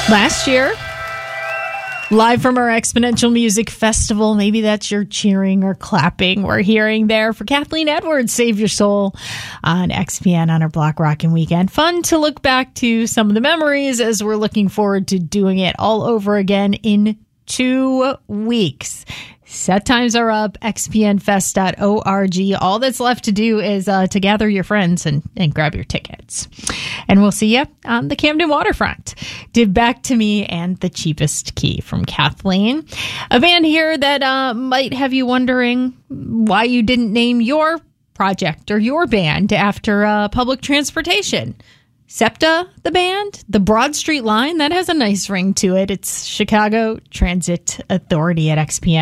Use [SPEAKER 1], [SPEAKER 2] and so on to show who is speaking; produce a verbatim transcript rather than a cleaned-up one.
[SPEAKER 1] Last year, live from our Exponential Music Festival, maybe that's your cheering or clapping we're hearing there for Kathleen Edwards, Save Your Soul on X P N on our Block Rockin' Weekend. Fun to look back to some of the memories as we're looking forward to doing it all over again in two weeks. Set times are up, x p n fest dot org. All that's left to do is uh, to gather your friends and, and grab your tickets. And we'll see you on the Camden waterfront. Give Back to Me and The Cheapest Key from Kathleen. A band here that uh, might have you wondering why you didn't name your project or your band after uh, public transportation. SEPTA, the band, the Broad Street Line, that has a nice ring to it. It's Chicago Transit Authority at X P N.